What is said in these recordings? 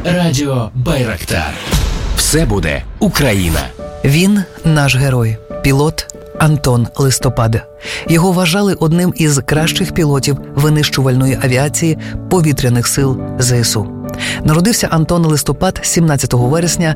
Радіо Байрактар. Все буде Україна. Він наш герой. Пілот Антон Листопад. Його вважали одним із кращих пілотів винищувальної авіації повітряних сил ЗСУ. Народився Антон Листопад 17 вересня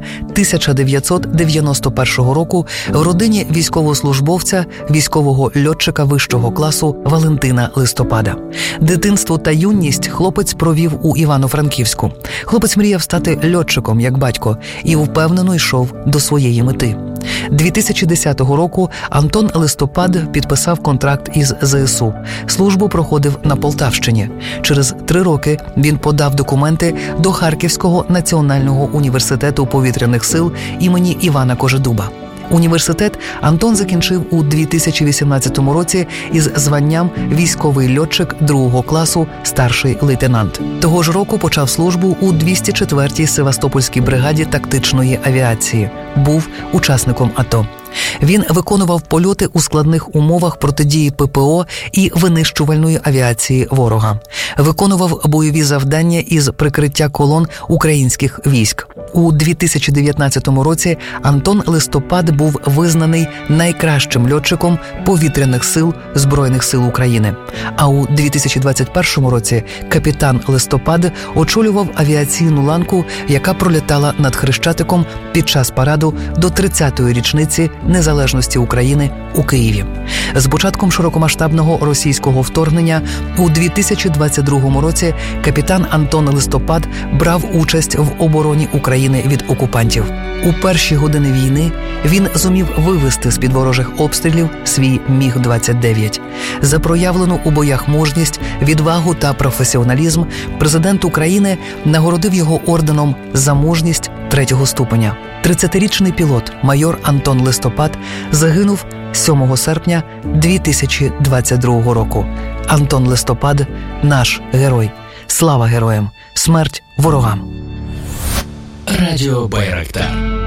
1991 року в родині військовослужбовця, військового льотчика вищого класу Валентина Листопада. Дитинство та юність хлопець провів у Івано-Франківську. Хлопець мріяв стати льотчиком, як батько, і впевнено йшов до своєї мети. 2010 року Антон Листопад підписав контракт із ЗСУ. Службу проходив на Полтавщині. Через 3 роки він подав документи до Харківського національного університету повітряних сил імені Івана Кожедуба. Університет Антон закінчив у 2018 році із званням військовий льотчик 2-го класу, старший лейтенант. Того ж року почав службу у 204-й Севастопольській бригаді тактичної авіації. Був учасником АТО. Він виконував польоти у складних умовах протидії ППО і винищувальної авіації ворога. Виконував бойові завдання із прикриття колон українських військ. У 2019 році Антон Листопад був визнаний найкращим льотчиком повітряних сил Збройних сил України. А у 2021 році капітан Листопад очолював авіаційну ланку, яка пролітала над Хрещатиком під час параду до 30-ї річниці незалежності України у Києві. З початком широкомасштабного російського вторгнення у 2022 році капітан Антон Листопад брав участь в обороні України від окупантів. У перші години війни він зумів вивести з-під ворожих обстрілів свій Міг-29. За проявлену у боях мужність, відвагу та професіоналізм президент України нагородив його орденом «За мужність» 3-го ступеня. 30-річний пілот майор Антон Листопад загинув 7 серпня 2022 року. Антон Листопад – наш герой. Слава героям! Смерть ворогам! Радіо Байрактар.